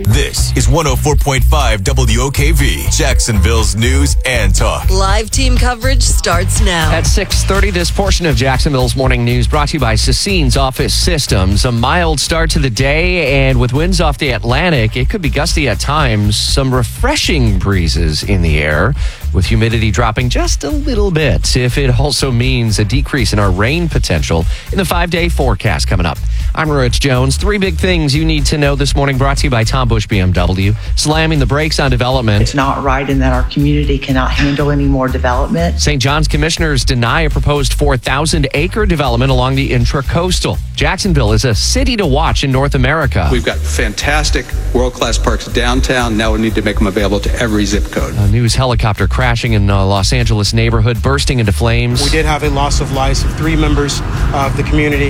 This is one oh four point five W O K V, Jacksonville's news and talk. Live team coverage starts now. At six thirty, this portion of Jacksonville's morning news brought to you by Sassine's Office Systems. A mild start to the day, and with winds off the Atlantic, it could be gusty at times. Some refreshing breezes in the air, with humidity dropping just a little bit. If it also means a decrease in our rain potential in the five-day forecast coming up. I'm Rich Jones. Three big things you need to know this morning, brought to you by Tom Bush B M W. Slamming the brakes on development. It's not right in that our community cannot handle any more development. Saint John's commissioners deny a proposed four thousand acre development along the intracoastal. Jacksonville is a city to watch in North America. We've got fantastic world-class parks downtown. Now we need to make them available to every zip code. A news helicopter crashing in a Los Angeles neighborhood, bursting into flames. We did have a loss of life of three members of the community.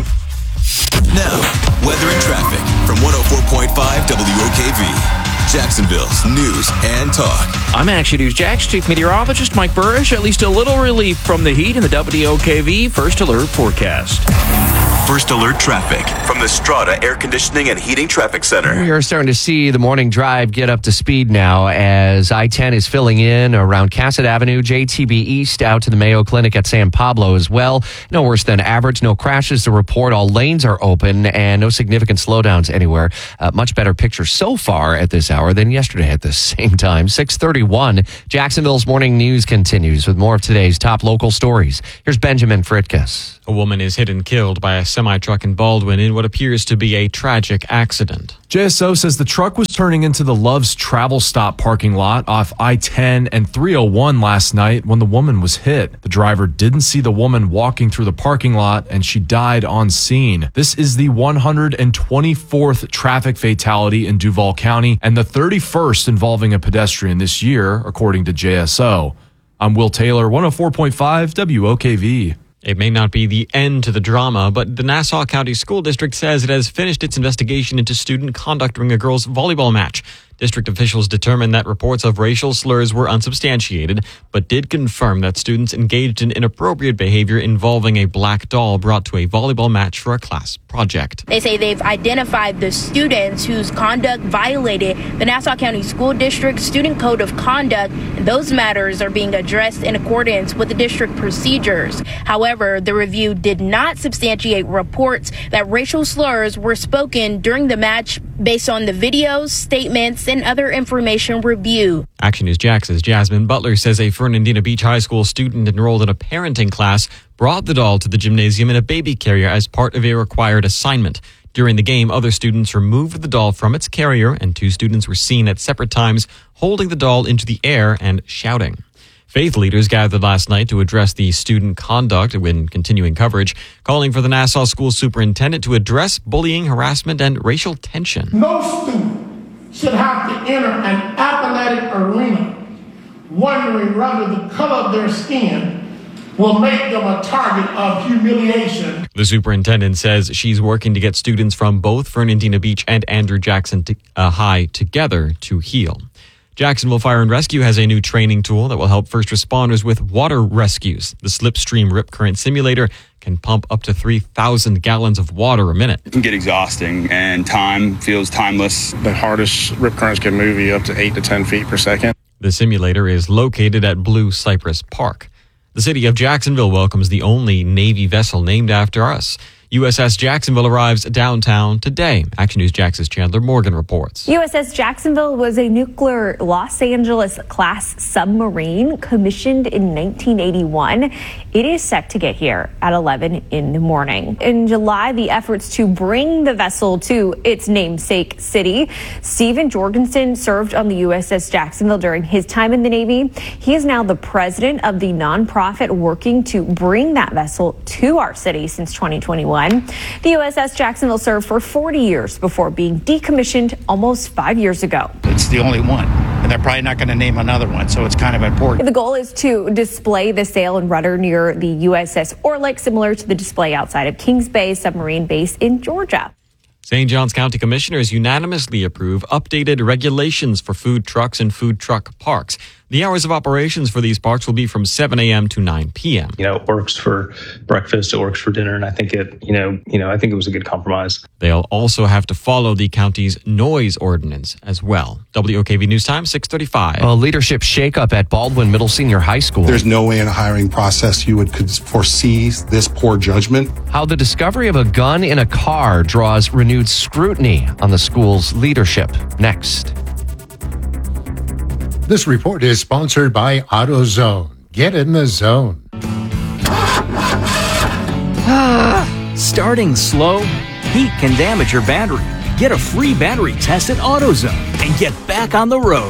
Now, weather and traffic from one oh four point five W O K V, Jacksonville's news and talk. I'm Action News Jax Chief Meteorologist Mike Burrish. At least a little relief from the heat in the W O K V First Alert forecast. First Alert traffic from the Strata Air Conditioning and Heating Traffic Center. We are starting to see the morning drive get up to speed now as I ten is filling in around Cassett Avenue, J T B East out to the Mayo Clinic at San Pablo as well. No worse than average, no crashes to report. All lanes are open and no significant slowdowns anywhere. Uh, much better picture so far at this hour than yesterday at the same time. six thirty-one, Jacksonville's morning news continues with more of today's top local stories. Here's Benjamin Fritkus. A woman is hit and killed by a semi-truck in Baldwin in what appears to be a tragic accident. J S O says the truck was turning into the Love's Travel Stop parking lot off I ten and three oh one last night when the woman was hit. The driver didn't see the woman walking through the parking lot and she died on scene. This is the one hundred twenty-fourth traffic fatality in Duval County and the thirty-first involving a pedestrian this year, according to J S O. I'm Will Taylor, one oh four point five W O K V. It may not be the end to the drama, but the Nassau County School District says it has finished its investigation into student conduct during a girls' volleyball match. District officials determined that reports of racial slurs were unsubstantiated, but did confirm that students engaged in inappropriate behavior involving a black doll brought to a volleyball match for a class project. They say they've identified the students whose conduct violated the Nassau County School District Student Code of Conduct, and those matters are being addressed in accordance with the district procedures. However, the review did not substantiate reports that racial slurs were spoken during the match based on the videos, statements, and other information review. Action News Jax's Jasmine Butler says a Fernandina Beach High School student enrolled in a parenting class brought the doll to the gymnasium in a baby carrier as part of a required assignment. During the game, other students removed the doll from its carrier, and two students were seen at separate times holding the doll into the air and shouting. Faith leaders gathered last night to address the student conduct when continuing coverage, calling for the Nassau school superintendent to address bullying, harassment, and racial tension. No student should have to enter an athletic arena wondering whether the color of their skin will make them a target of humiliation. The superintendent says she's working to get students from both Fernandina Beach and Andrew Jackson to, uh, High together to heal. Jacksonville Fire and Rescue has a new training tool that will help first responders with water rescues. The Slipstream Rip Current Simulator can pump up to three thousand gallons of water a minute. It can get exhausting and time feels timeless. The hardest rip currents can move you up to eight to ten feet per second. The simulator is located at Blue Cypress Park. The city of Jacksonville welcomes the only Navy vessel named after us. U S S Jacksonville arrives downtown today. Action News Jax's Chandler Morgan reports. U S S Jacksonville was a nuclear Los Angeles class submarine commissioned in nineteen eighty-one. It is set to get here at eleven in the morning. In July, the efforts to bring the vessel to its namesake city. Stephen Jorgensen served on the U S S Jacksonville during his time in the Navy. He is now the president of the nonprofit working to bring that vessel to our city since twenty twenty-one. The U S S Jacksonville served for forty years before being decommissioned almost five years ago. It's the only one, and they're probably not going to name another one, so it's kind of important. The goal is to display the sail and rudder near the U S S Orlick, similar to the display outside of Kings Bay Submarine Base in Georgia. Saint Johns County Commissioners unanimously approve updated regulations for food trucks and food truck parks. The hours of operations for these parks will be from seven a.m. to nine p.m. You know, it works for breakfast, it works for dinner, and I think it, you know, you know, I think it was a good compromise. They'll also have to follow the county's noise ordinance as well. W O K V News Time, six thirty-five. A leadership shakeup at Baldwin Middle Senior High School. There's no way in a hiring process you would could foresee this poor judgment. How the discovery of a gun in a car draws renewed scrutiny on the school's leadership. Next. This report is sponsored by AutoZone. Get in the zone. Starting slow, heat can damage your battery. Get a free battery test at AutoZone and get back on the road.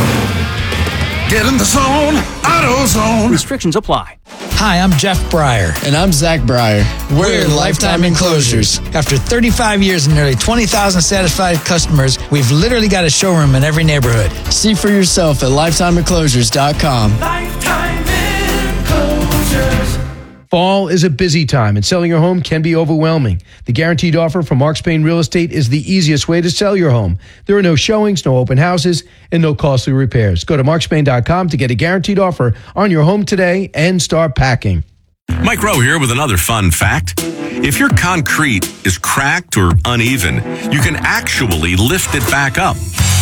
Get in the zone, AutoZone. Restrictions apply. Hi, I'm Jeff Breyer. And I'm Zach Breyer. We're, We're Lifetime Enclosures. After thirty-five years and nearly twenty thousand satisfied customers, we've literally got a showroom in every neighborhood. See for yourself at lifetime enclosures dot com. Lifetime Enclosures. Fall is a busy time, and selling your home can be overwhelming. The Guaranteed Offer from Mark Spain Real Estate is the easiest way to sell your home. There are no showings, no open houses, and no costly repairs. Go to mark spain dot com to get a guaranteed offer on your home today and start packing. Mike Rowe here with another fun fact. If your concrete is cracked or uneven, you can actually lift it back up.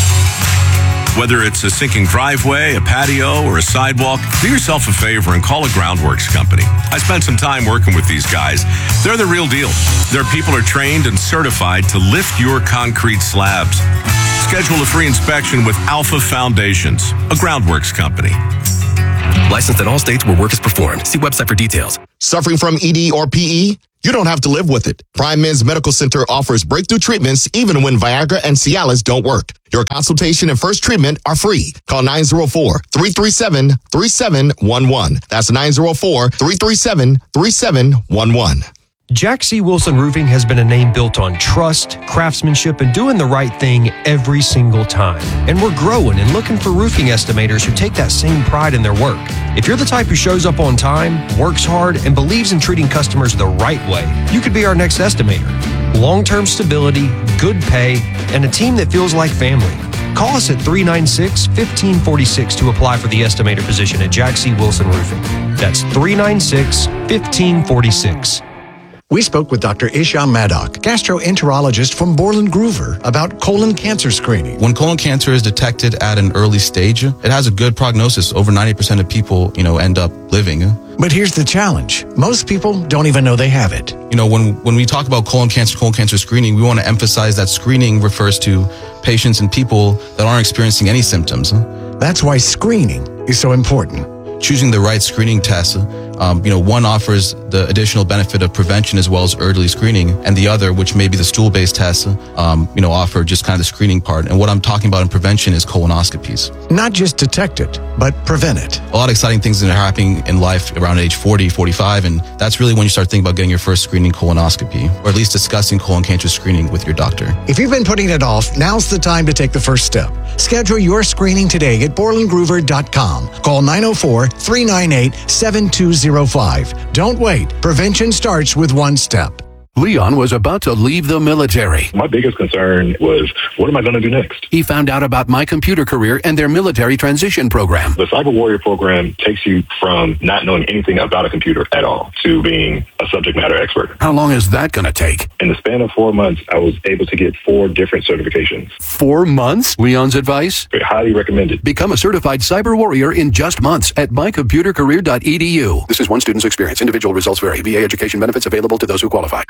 Whether it's a sinking driveway, a patio, or a sidewalk, do yourself a favor and call a Groundworks company. I spent some time working with these guys. They're the real deal. Their people are trained and certified to lift your concrete slabs. Schedule a free inspection with Alpha Foundations, a Groundworks company. Licensed in all states where work is performed. See website for details. Suffering from E D or P E? You don't have to live with it. Prime Men's Medical Center offers breakthrough treatments even when Viagra and Cialis don't work. Your consultation and first treatment are free. Call nine oh four, three three seven, three seven one one. That's nine oh four, three three seven, three seven one one. Jack C. Wilson Roofing has been a name built on trust, craftsmanship, and doing the right thing every single time. And we're growing and looking for roofing estimators who take that same pride in their work. If you're the type who shows up on time, works hard, and believes in treating customers the right way, you could be our next estimator. Long-term stability, good pay, and a team that feels like family. Call us at three nine six, one five four six to apply for the estimator position at Jack C. Wilson Roofing. That's three nine six, one five four six. We spoke with Doctor Isham Maddock, gastroenterologist from Borland Groover, about colon cancer screening. When colon cancer is detected at an early stage, it has a good prognosis. Over ninety percent of people, you know, end up living. But here's the challenge. Most people don't even know they have it. You know, when, when we talk about colon cancer, colon cancer screening, we want to emphasize that screening refers to patients and people that aren't experiencing any symptoms. That's why screening is so important. Choosing the right screening test, um, you know, one offers the additional benefit of prevention as well as early screening, and the other, which may be the stool-based test, um, you know, offer just kind of the screening part. And what I'm talking about in prevention is colonoscopies. Not just detect it, but prevent it. A lot of exciting things that are happening in life around age forty, forty-five, and that's really when you start thinking about getting your first screening colonoscopy, or at least discussing colon cancer screening with your doctor. If you've been putting it off, now's the time to take the first step. Schedule your screening today at borland groover dot com. Call nine oh four, three nine eight, seven two oh five. Don't wait. Prevention starts with one step. Leon was about to leave the military. My biggest concern was, what am I going to do next? He found out about My Computer Career and their military transition program. The Cyber Warrior program takes you from not knowing anything about a computer at all to being a subject matter expert. How long is that going to take? In the span of four months, I was able to get four different certifications. Four months? Leon's advice? Highly recommended. Become a certified cyber warrior in just months at my computer career dot e d u. This is one student's experience. Individual results vary. V A education benefits available to those who qualify.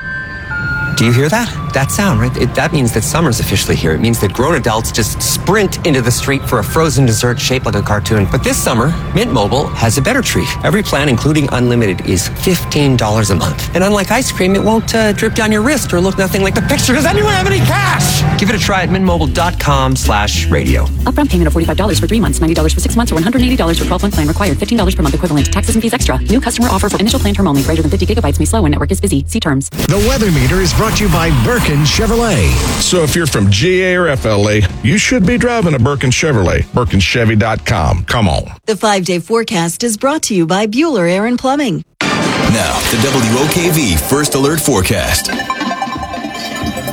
Do you hear that? That sound, right? It, that means that summer's officially here. It means that grown adults just sprint into the street for a frozen dessert shaped like a cartoon. But this summer, Mint Mobile has a better treat. Every plan, including unlimited, is fifteen dollars a month. And unlike ice cream, it won't uh, drip down your wrist or look nothing like the picture. Does anyone have any cash? Give it a try at mintmobile.com slash radio. Upfront payment of forty-five dollars for three months, ninety dollars for six months, or one hundred eighty dollars for twelve-month plan required. fifteen dollars per month equivalent. Taxes and fees extra. New customer offer for initial plan term only. Greater than fifty gigabytes may slow when network is busy. See terms. The Weather Meter is brought to you by Birkin Chevrolet. So if you're from G A or F L A, you should be driving a Birkin Chevrolet. Birkin Chevy dot com. Come on. The five-day forecast is brought to you by Bueller Air and Plumbing. Now, the W O K V First Alert Forecast.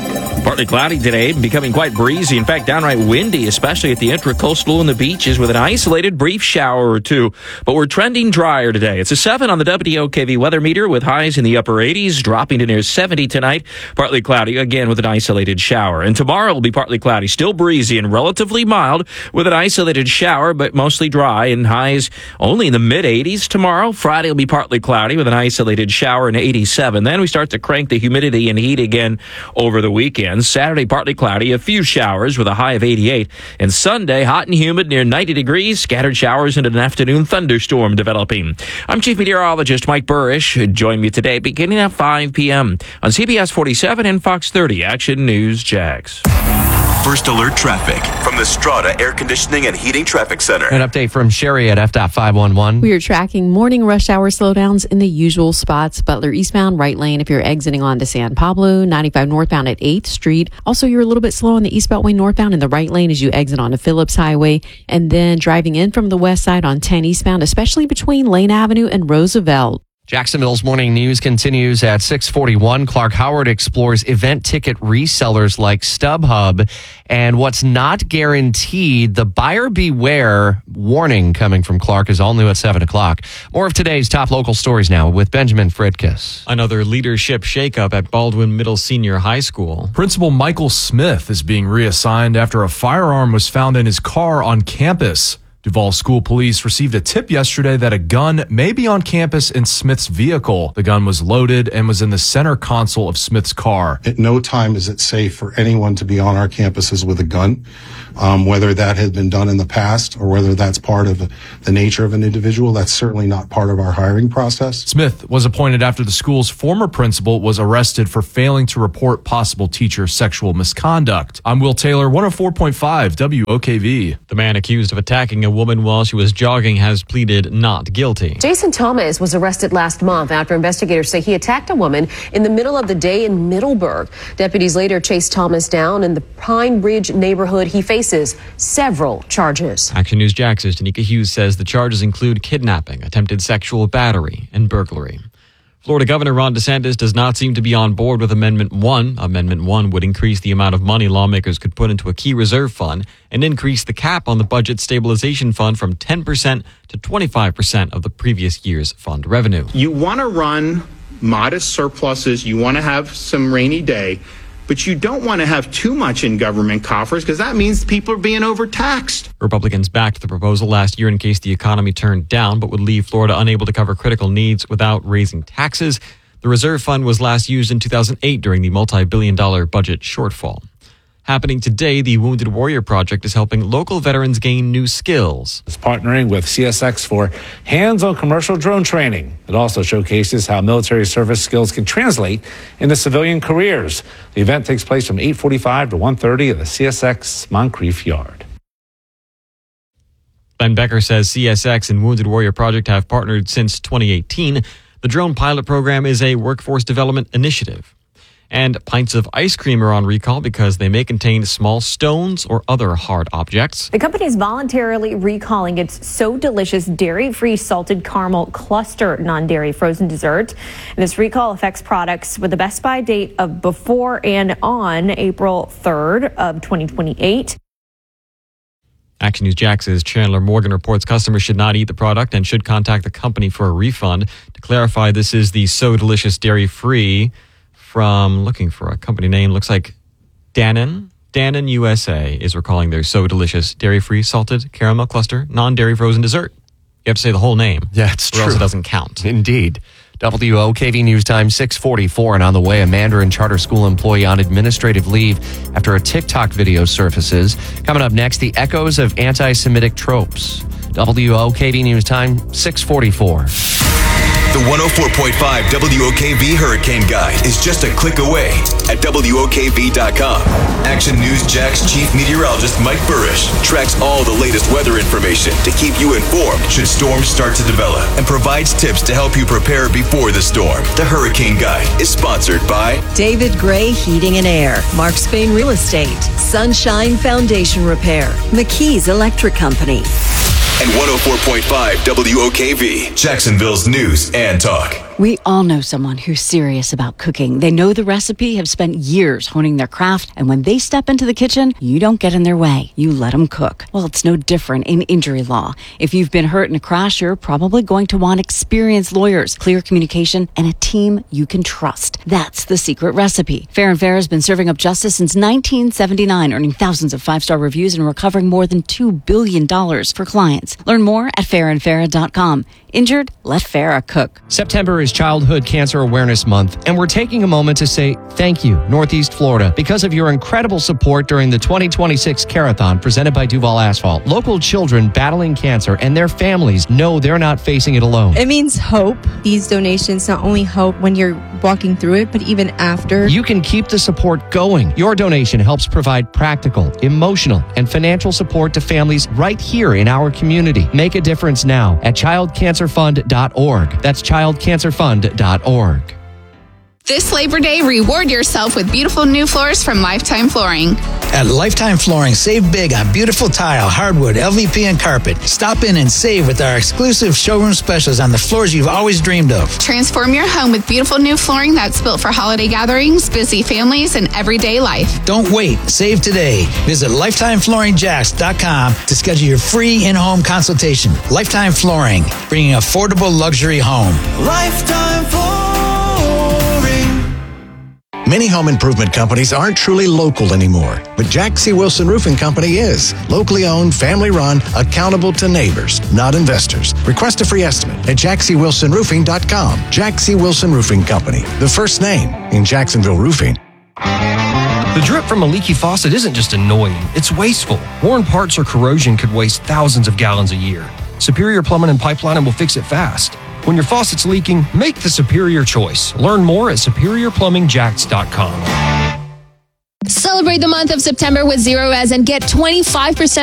Partly cloudy today, becoming quite breezy. In fact, downright windy, especially at the intracoastal and the beaches, with an isolated brief shower or two. But we're trending drier today. It's a seven on the W O K V weather meter with highs in the upper eighties, dropping to near seventy tonight. Partly cloudy, again with an isolated shower. And tomorrow will be partly cloudy, still breezy and relatively mild with an isolated shower, but mostly dry, and highs only in the mid eighties tomorrow. Friday will be partly cloudy with an isolated shower in eighty-seven. Then we start to crank the humidity and heat again over the weekend. Saturday, partly cloudy, a few showers with a high of eighty-eight. And Sunday, hot and humid near ninety degrees, scattered showers and an afternoon thunderstorm developing. I'm Chief Meteorologist Mike Burrish. Join me today beginning at five p.m. on C B S forty-seven and Fox thirty Action News Jax. First Alert Traffic from the Strata Air Conditioning and Heating Traffic Center. An update from Sherry at F five one one. We are tracking morning rush hour slowdowns in the usual spots. Butler eastbound, right lane if you're exiting onto San Pablo. ninety-five northbound at eighth Street. Also, you're a little bit slow on the east Beltway northbound in the right lane as you exit onto Phillips Highway. And then driving in from the west side on ten eastbound, especially between Lane Avenue and Roosevelt. Jacksonville's morning news continues at six forty-one. Clark Howard explores event ticket resellers like StubHub and what's not guaranteed. The buyer beware warning coming from Clark is all new at seven o'clock. More of today's top local stories now with Benjamin Fridkiss. Another leadership shakeup at Baldwin Middle Senior High School. Principal Michael Smith is being reassigned after a firearm was found in his car on campus. Duval School Police received a tip yesterday that a gun may be on campus in Smith's vehicle. The gun was loaded and was in the center console of Smith's car. At no time is it safe for anyone to be on our campuses with a gun, um, whether that had been done in the past or whether that's part of the nature of an individual. That's certainly not part of our hiring process. Smith was appointed after the school's former principal was arrested for failing to report possible teacher sexual misconduct. I'm Will Taylor, one oh four point five W O K V. The man accused of attacking a woman while she was jogging has pleaded not guilty. Jason Thomas was arrested last month after investigators say he attacked a woman in the middle of the day in Middleburg. Deputies later chased Thomas down in the Pine Bridge neighborhood. He faces several charges. Action News Jax's Danica Hughes says the charges include kidnapping, attempted sexual battery, and burglary. Florida Governor Ron DeSantis does not seem to be on board with Amendment one. Amendment one would increase the amount of money lawmakers could put into a key reserve fund and increase the cap on the budget stabilization fund from ten percent to twenty-five percent of the previous year's fund revenue. You want to run modest surpluses. You want to have some rainy day. But you don't want to have too much in government coffers because that means people are being overtaxed. Republicans backed the proposal last year in case the economy turned down, but would leave Florida unable to cover critical needs without raising taxes. The reserve fund was last used in two thousand eight during the multi-billion dollar budget shortfall. Happening today, the Wounded Warrior Project is helping local veterans gain new skills. It's partnering with C S X for hands-on commercial drone training. It also showcases how military service skills can translate into civilian careers. The event takes place from eight forty-five to one thirty at the C S X Moncrief Yard. Ben Becker says C S X and Wounded Warrior Project have partnered since twenty eighteen. The drone pilot program is a workforce development initiative. And pints of ice cream are on recall because they may contain small stones or other hard objects. The company is voluntarily recalling its So Delicious dairy-free salted caramel cluster non-dairy frozen dessert. And this recall affects products with a best buy date of before and on April third of twenty twenty-eight. Action News Jax's Chandler Morgan reports customers should not eat the product and should contact the company for a refund. To clarify, this is the So Delicious dairy-free from, looking for a company name, looks like Dannon. Dannon U S A is recalling their So Delicious dairy-free salted caramel cluster non-dairy frozen dessert. You have to say the whole name. Yeah, it's or true. Or else it doesn't count. Indeed. W O K V News Time six forty-four, and on the way, a Mandarin charter school employee on administrative leave after a TikTok video surfaces. Coming up next, the echoes of anti-Semitic tropes. W O K V News Time six forty-four. The one oh four point five W O K V Hurricane Guide is just a click away at W O K V dot com. Action News Jax Chief Meteorologist Mike Burrish tracks all the latest weather information to keep you informed should storms start to develop and provides tips to help you prepare before the storm. The Hurricane Guide is sponsored by David Gray Heating and Air, Mark Spain Real Estate, Sunshine Foundation Repair, McKee's Electric Company. And one oh four point five W O K V, Jacksonville's news and talk. We all know someone who's serious about cooking. They know the recipe, have spent years honing their craft, and when they step into the kitchen, you don't get in their way. You let them cook. Well, it's no different in injury law. If you've been hurt in a crash, you're probably going to want experienced lawyers, clear communication, and a team you can trust. That's the secret recipe. Fair and Fair has been serving up justice since nineteen seventy-nine, earning thousands of five-star reviews and recovering more than two billion dollars for clients. Learn more at fair and farah dot com. Injured? Let Farah cook. September is Childhood Cancer Awareness Month, and we're taking a moment to say thank you, Northeast Florida, because of your incredible support during the twenty twenty-six Carathon presented by Duval Asphalt. Local children battling cancer and their families know they're not facing it alone. It means hope. These donations not only help when you're walking through it, but even after. You can keep the support going. Your donation helps provide practical, emotional, and financial support to families right here in our community. Make a difference now at child cancer fund dot org. That's child cancer fund dot org. This Labor Day, reward yourself with beautiful new floors from Lifetime Flooring. At Lifetime Flooring, save big on beautiful tile, hardwood, L V P, and carpet. Stop in and save with our exclusive showroom specials on the floors you've always dreamed of. Transform your home with beautiful new flooring that's built for holiday gatherings, busy families, and everyday life. Don't wait. Save today. Visit lifetime flooring jacks dot com to schedule your free in-home consultation. Lifetime Flooring, bringing affordable luxury home. Lifetime Flooring. Many home improvement companies aren't truly local anymore, but Jack C. Wilson Roofing Company is. Locally owned, family run, accountable to neighbors, not investors. Request a free estimate at jack c wilson roofing dot com. Jack C. Wilson Roofing Company, the first name in Jacksonville roofing. The drip from a leaky faucet isn't just annoying, it's wasteful. Worn parts or corrosion could waste thousands of gallons a year. Superior Plumbing and Pipelining will fix it fast. When your faucet's leaking, make the superior choice. Learn more at superior plumbing jacks dot com. Celebrate the month of September with Zero Res and get twenty-five percent